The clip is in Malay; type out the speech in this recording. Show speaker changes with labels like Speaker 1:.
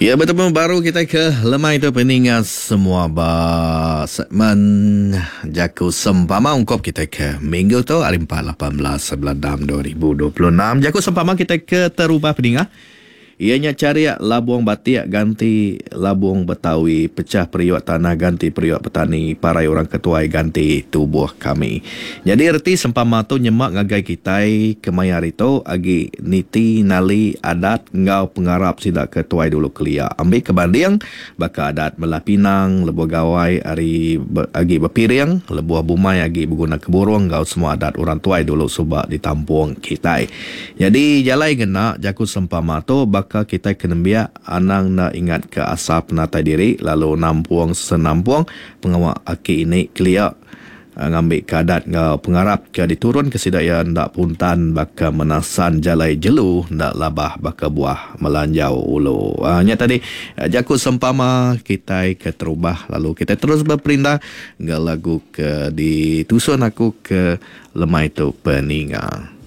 Speaker 1: Ya, bertemu baru kita ke lemai itu peningat semua segmen Jaku Sempama ungkap kita ke minggu tu hari 4 18 11 2026. Jaku Sempama kita ke terubah peningat. Ianya cari labuang batik ganti labuang Betawi, pecah periuk tanah ganti periuk petani, parai orang ketuai ganti tubuh kami. Jadi erti sempama tu nyemak ngagai kitai kemayar itu agi niti nali adat ngau pengarap sidak ketuai dulu kelia. Ambil kebanding baka adat belah Pinang, lebuh gawai agi berpiring, lebuh bumai agi berguna keburung ngau semua adat orang tuai dulu subak di tampung kitai. Jadi jalai gena Jaku Sempama tu baka kita kena biar anang nak ingat ke asal penatai diri lalu nampuang senampuang pengawak aki ini kelia ngambil kadat ngau pengarap ke diturun ke sidaya ndak puntan baka menasan jalai jelu ndak labah baka buah melanjau ulu. Nya tadi Jaku Sempama kita ke terubah lalu kita terus berperindah ngau lagu ke ditusun aku ke lemai tu peningat.